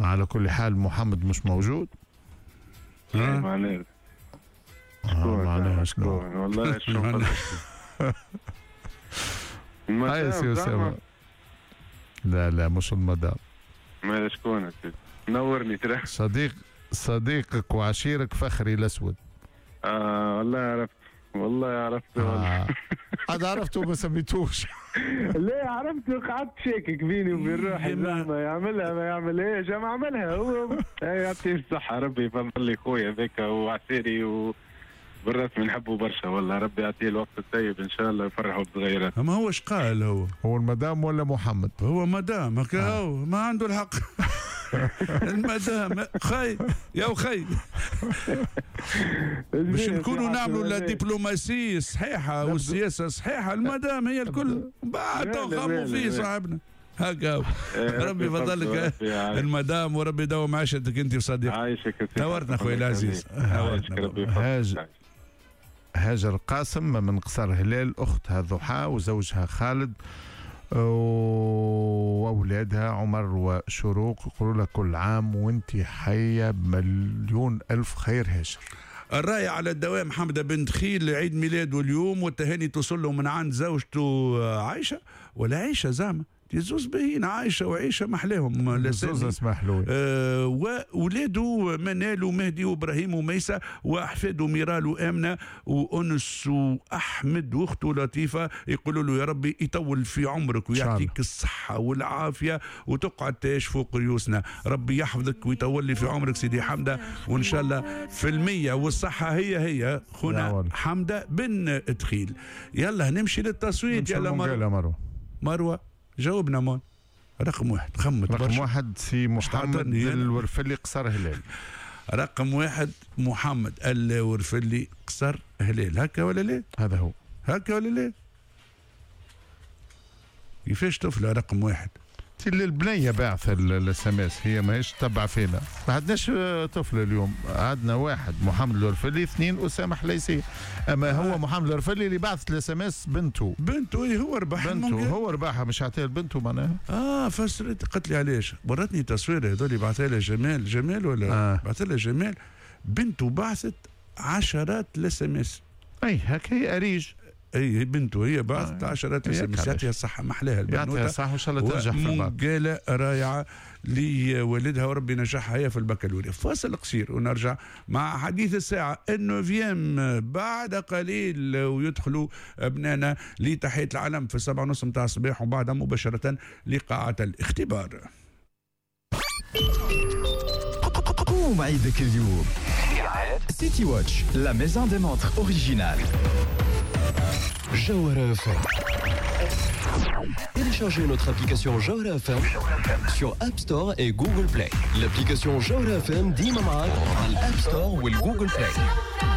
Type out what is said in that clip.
على كل حال محمد مش موجود. معناها معناها شنو؟ والله شكون هاي سي أسامة. لا مش المدام. ما شكون نورني ترى. صديقك وعشيرك فخري الأسود. والله عرفته. عاد عرفته ما سميتوش. ليه عرفته؟ قعدت شاكك بيني وبين روحي ما يعملها ما يعملهاش. ما عملها هو. يعطيه الصحة ربي يفضل لي خويا ذاك وعسيري بالرسم نحبه برشا والله. ربي يعطيه الوقت الطيب ان شاء الله يفرحوا بصغيرات. ما هوش قال هو المدام ولا محمد؟ هو مدام هكا هو ما عنده الحق. المدام خي يا خي باش نكونوا نعملوا لا دبلوماسيه صحيحه والسياسه صحيحه. المدام هي الكل بعد خافوا فيه صاحبنا هكا. ربي يفضلك المدام وربي يداوم عيشتك انت وصديقك. عايشك نورتنا خويا العزيز. هاجر قاسم من قصر هلال، اختها ضحى وزوجها خالد واولادها عمر وشروق. يقولوا لك كل عام وانت حيه بمليون الف خير. هاجر الراي على الدوام حمدة بن خيل عيد ميلاده اليوم، والتهاني توصل له من عند زوجته عايشه ولا عيشه زعما يزوز بهين عايشه وعيشه محلاهم زوز اسمح له. واولاده منال ومهدي وابراهيم وميسة واحفاده ميرال وامنه وانس واحمد واخته لطيفه. يقولوا له يا ربي يطول في عمرك ويعطيك الصحه والعافيه وتقعد تعيش فوق ريوسنا. ربي يحفظك ويطول لي في عمرك سيدي حمده، وان شاء الله في المية والصحه هي خونا حمده بن تخيل. يلا نمشي للتصويت. يلا مروه جاوبنا مان. رقم واحد خمت رقم واحد سي محمد الورفلي قصر هلال. رقم واحد محمد الورفلي قصر هلال. هكا ولا لا؟ هذا هو. هكا ولا لا؟ كيفاش طفله رقم واحد؟ البنيه باعثه الاس ام اس، هي ماهيش تبع فينا. ما عندناش طفله اليوم، عندنا واحد محمد الورفلي، اثنين اسامه حليسي. اما هو محمد الورفلي اللي بعث الاس ام اس بنته هو ربح هو ربحها مش عطيها لبنته معناها. فسرت قلت لي علاش ورتني تصوير هذول بعثها لها جمال ولا بعثها لها جمال بنته بعثت عشرات الاس ام اس. اي هكا هي اريج. اي بنته هي بعثت عشرات اس ام اس. يعطيها الصحه محلاها البنوته. يعطيها الصحه وان شاء الله تنجح في الباك. منقاله رائعه لوالدها وربي نجحها هي في البكالوريا. فاصل قصير ونرجع مع حديث الساعه النوفيام بعد قليل، ويدخلوا ابنائنا لتحيه العلم في 7:30 متاع الصباح، وبعدها مباشره لقاعه الاختبار. قوم عيدك اليوم. سيتي واتش لا ميزون دي مونتر اوريجينال. Jawara FM. Téléchargez notre application Jawara FM sur App Store et Google Play. L'application Jawara FM ديما معاك على الأب ستور والجوجل بلاي.